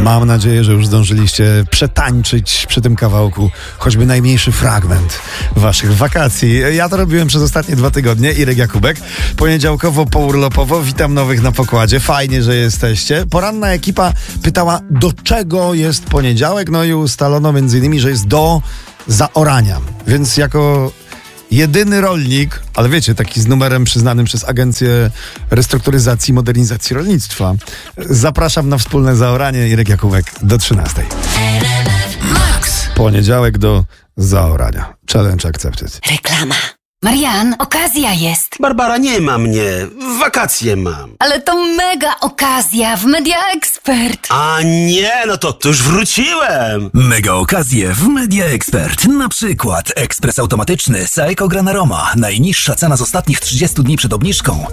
Mam nadzieję, że już zdążyliście przetańczyć przy tym kawałku choćby najmniejszy fragment waszych wakacji. Ja to robiłem przez ostatnie 2 tygodnie. Irek Jakubek. Poniedziałkowo, pourlopowo. Witam nowych na pokładzie. Fajnie, że jesteście. Poranna ekipa pytała, do czego jest poniedziałek. No i ustalono m.in., że jest do zaorania. Więc jako jedyny rolnik, ale wiecie, taki z numerem przyznanym przez Agencję Restrukturyzacji i Modernizacji Rolnictwa, zapraszam na wspólne zaoranie. Irek Jakubek do 13:00. Poniedziałek do zaorania. Challenge accepted. Reklama. Marian, okazja jest. Barbara, nie ma mnie. Wakacje mam. Ale to mega okazja w Media Expert. A nie, no to już wróciłem. Mega okazje w Media Expert. Na przykład ekspres automatyczny Saeco Gran Aroma. Najniższa cena z ostatnich 30 dni przed obniżką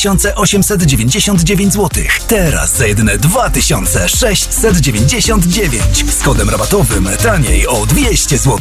2899 zł. Teraz za jedyne 2699. Z kodem rabatowym taniej o 200 zł.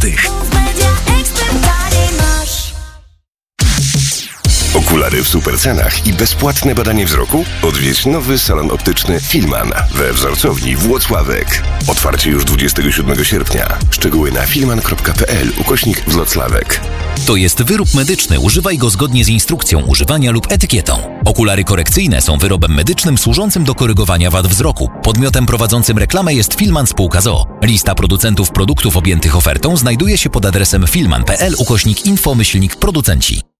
Okulary w supercenach i bezpłatne badanie wzroku? Odwiedź nowy salon optyczny Filman we wzorcowni Włocławek. Otwarcie już 27 sierpnia. Szczegóły na filman.pl/Włocławek. To jest wyrób medyczny. Używaj go zgodnie z instrukcją używania lub etykietą. Okulary korekcyjne są wyrobem medycznym służącym do korygowania wad wzroku. Podmiotem prowadzącym reklamę jest Filman Spółka z o.o. Lista producentów produktów objętych ofertą znajduje się pod adresem filman.pl/info-producenci.